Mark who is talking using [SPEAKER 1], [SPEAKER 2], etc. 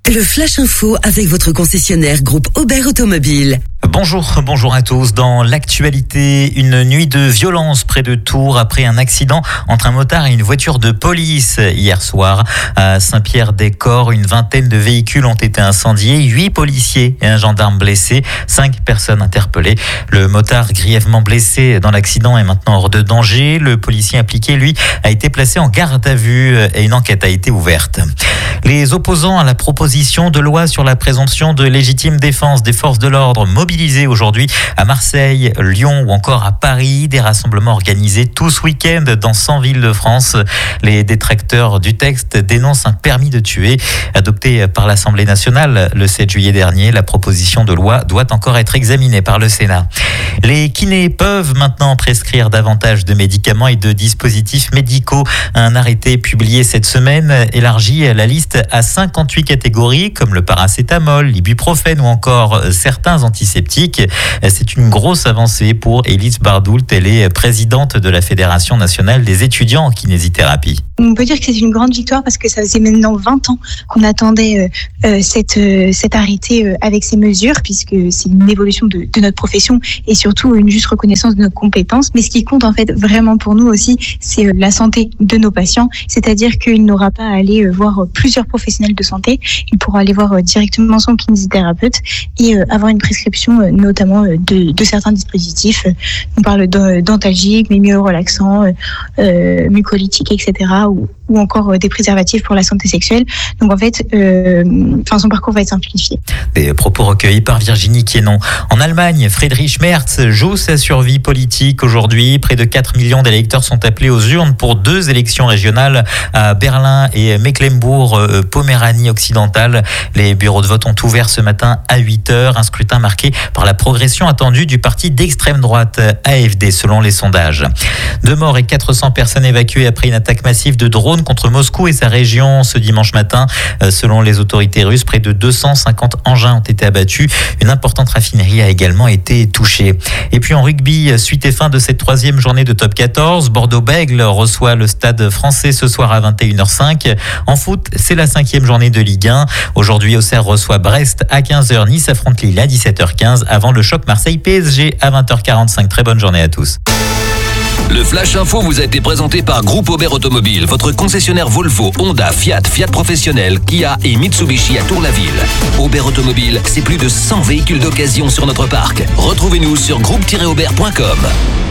[SPEAKER 1] Le Flash Info avec votre concessionnaire groupe Aubert Automobile.
[SPEAKER 2] Bonjour à tous. Dans l'actualité, une nuit de violence près de Tours après un accident entre un motard et une voiture de police hier soir. À Saint-Pierre-des-Corps, une vingtaine de véhicules ont été incendiés, 8 policiers et un gendarme blessés, 5 personnes interpellées. Le motard grièvement blessé dans l'accident est maintenant hors de danger. Le policier impliqué, lui, a été placé en garde à vue et une enquête a été ouverte. Les opposants à la proposition de loi sur la présomption de légitime défense des forces de l'ordre mobilisés aujourd'hui à Marseille, Lyon ou encore à Paris. Des rassemblements organisés tout ce week-end dans 100 villes de France. Les détracteurs du texte dénoncent un permis de tuer. Adopté par l'Assemblée nationale le 7 juillet dernier, la proposition de loi doit encore être examinée par le Sénat. Les kinés peuvent maintenant prescrire davantage de médicaments et de dispositifs médicaux. Un arrêté publié cette semaine élargit la liste à 58 catégories comme le paracétamol, l'ibuprofène ou encore certains antiseptiques. C'est une grosse avancée pour Élise Bardoult. Elle est présidente de la Fédération nationale des étudiants en kinésithérapie.
[SPEAKER 3] On peut dire que c'est une grande victoire parce que ça faisait maintenant 20 ans qu'on attendait cet arrêté avec ces mesures, puisque c'est une évolution de notre profession et surtout une juste reconnaissance de nos compétences. Mais ce qui compte en fait vraiment pour nous aussi, c'est la santé de nos patients. C'est-à-dire qu'il n'aura pas à aller voir plusieurs professionnels de santé. Il pourra aller voir directement son kinésithérapeute et avoir une prescription notamment de certains dispositifs. On parle d'antalgiques, mais mieux relaxants, mucolytiques, etc. ou encore des préservatifs pour la santé sexuelle. Donc en fait, son parcours va être simplifié.
[SPEAKER 2] Des propos recueillis par Virginie Quénon. En Allemagne, Friedrich Merz joue sa survie politique aujourd'hui. Près de 4 millions d'électeurs sont appelés aux urnes pour 2 élections régionales à Berlin et Mecklembourg-Poméranie occidentale. Les bureaux de vote ont ouvert ce matin à 8h. Un scrutin marqué par la progression attendue du parti d'extrême droite AfD selon les sondages. 2 morts et 400 personnes évacuées après une attaque massive de drones contre Moscou et sa région ce dimanche matin. Selon les autorités russes, près de 250 engins ont été abattus. Une importante raffinerie a également été touchée. Et puis en rugby, suite et fin de cette 3e journée de top 14, Bordeaux-Bègles reçoit le Stade Français ce soir à 21h05. En foot, c'est la 5e journée de Ligue 1. Aujourd'hui, Auxerre reçoit Brest à 15h, Nice affronte Lille à 17h15 avant le choc Marseille-PSG à 20h45. Très bonne journée à tous.
[SPEAKER 4] Le Flash Info vous a été présenté par Groupe Aubert Automobile, votre concessionnaire Volvo, Honda, Fiat Professionnel, Kia et Mitsubishi à Tours-la-Ville. Aubert Automobile, c'est plus de 100 véhicules d'occasion sur notre parc. Retrouvez-nous sur groupe-aubert.com.